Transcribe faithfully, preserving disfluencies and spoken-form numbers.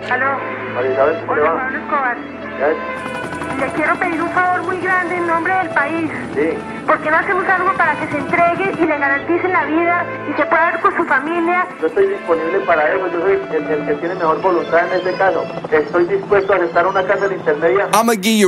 Aló. María Isabel, ¿cómo le Hola, va? Pablo Escobar. ¿Ya es? Le quiero pedir un favor muy grande en nombre del país. Sí. ¿Por qué no hacemos algo para que se entregue y le garanticen la vida y se pueda ver con su familia? Yo estoy disponible para eso, yo soy el, el que tiene mejor voluntad en este caso. Estoy dispuesto a aceptar una cárcel intermedia. I'ma give you